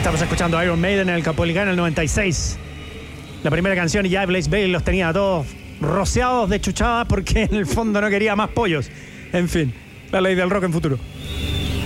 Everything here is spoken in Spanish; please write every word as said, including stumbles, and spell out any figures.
Estamos escuchando Iron Maiden en el Caupolicán en el noventa y seis. La primera canción, y ya Blaze Bayley los tenía a todos rociados de chuchada porque en el fondo no quería más pollos. En fin, la ley del rock en futuro.